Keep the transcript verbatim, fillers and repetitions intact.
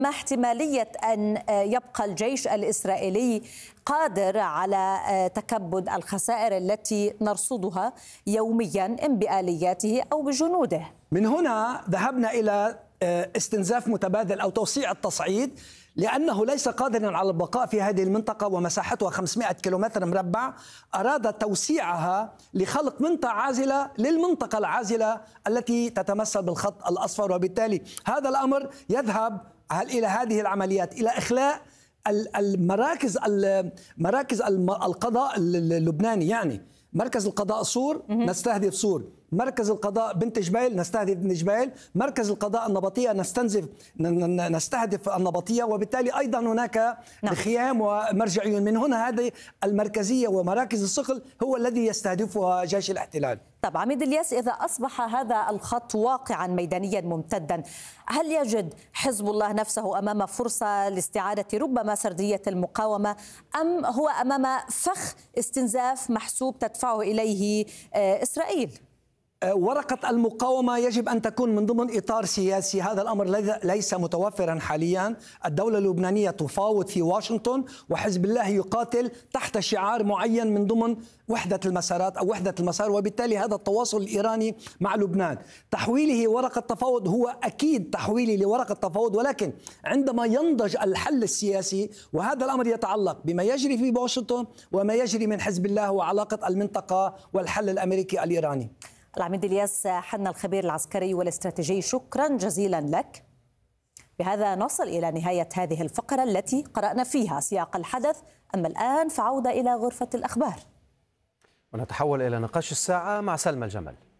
ما احتمالية أن يبقى الجيش الإسرائيلي قادر على تكبد الخسائر التي نرصدها يوميا إن بآلياته أو بجنوده؟ من هنا ذهبنا إلى استنزاف متبادل أو توسيع التصعيد، لأنه ليس قادرا على البقاء في هذه المنطقة ومساحتها خمسمائة كيلومتر مربع. أراد توسيعها لخلق منطقة عازلة للمنطقة العازلة التي تتمثل بالخط الأصفر، وبالتالي هذا الأمر يذهب إلى هذه العمليات، إلى إخلاء المراكز مراكز القضاء اللبناني. يعني مركز القضاء صور نستهدف صور، مركز القضاء بنت جبيل نستهدف بنت جبيل، مركز القضاء النبطية نستنزف نستهدف النبطية، وبالتالي أيضا هناك نعم. خيام ومرجعيون. من هنا هذه المركزية ومراكز الصقل هو الذي يستهدفها جيش الاحتلال. طب عميد الياس، إذا أصبح هذا الخط واقعا ميدانيا ممتدا، هل يجد حزب الله نفسه أمام فرصة لاستعادة ربما سردية المقاومة، أم هو أمام فخ استنزاف محسوب تدفعه إليه إسرائيل؟ ورقة المقاومة يجب أن تكون من ضمن إطار سياسي. هذا الأمر ليس متوفرا حاليا. الدولة اللبنانية تفاوض في واشنطن، وحزب الله يقاتل تحت شعار معين من ضمن وحدة المسارات أو وحدة المسار، وبالتالي هذا التواصل الإيراني مع لبنان تحويله ورقة تفاوض هو أكيد تحويله لورقة تفاوض، ولكن عندما ينضج الحل السياسي، وهذا الأمر يتعلق بما يجري في واشنطن وما يجري من حزب الله وعلاقة المنطقة والحل الأمريكي الإيراني. العميد الياس حنا الخبير العسكري والاستراتيجي، شكرا جزيلا لك. بهذا نصل إلى نهاية هذه الفقرة التي قرأنا فيها سياق الحدث. أما الآن فعودة إلى غرفة الأخبار، ونتحول إلى نقاش الساعة مع سلمى الجمل.